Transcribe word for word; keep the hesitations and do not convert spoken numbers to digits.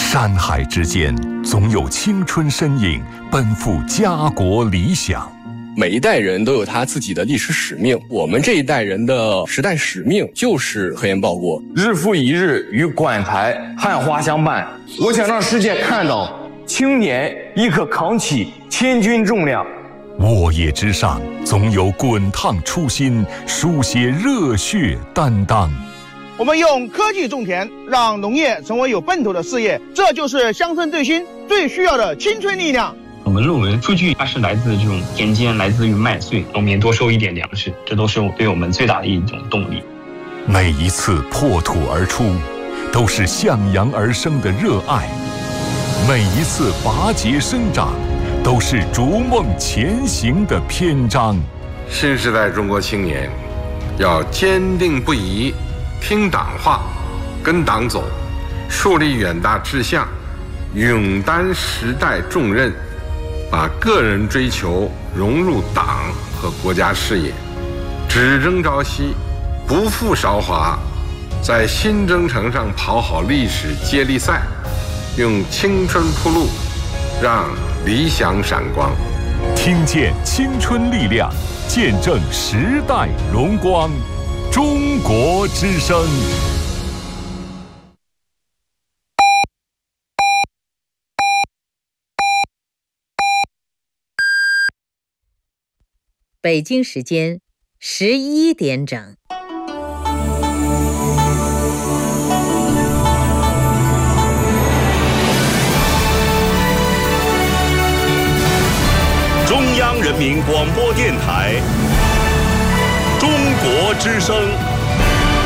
山海之间，总有青春身影奔赴家国理想。 每一代人都有他自己的历史使命，我们这一代人的时代使命就是和颜报国。 日复一日与馆台汉花相伴，我想让世界看到青年亦可扛起千钧重量。 沃野之上，总有滚烫初心，书写热血担当。 我们用科技种田，让农业成为有奔头的事业，这就是乡村振兴最需要的青春力量。 我们认为数据它是来自这种田间，来自于麦穗，农民多收一点粮食，这都是对我们最大的一种动力。 每一次破土而出，都是向阳而生的热爱；每一次拔节生长，都是逐梦前行的篇章。 新时代中国青年要坚定不移听党话，跟党走，树立远大志向，勇担时代重任，把个人追求融入党和国家事业，只争朝夕，不负韶华，在新征程上跑好历史接力赛，用青春铺路，让理想闪光。 听见青春力量，见证时代荣光。中国之声。 北京时间十一点整。 中央人民广播电台，中国之声。